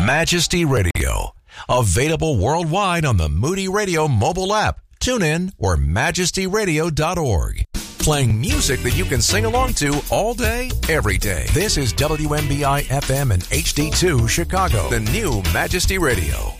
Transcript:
Majesty Radio. Available worldwide on the Moody Radio mobile app, TuneIn, or MajestyRadio.org. Playing music that you can sing along to all day, every day. This is WMBI FM and HD2 Chicago, the new Majesty Radio.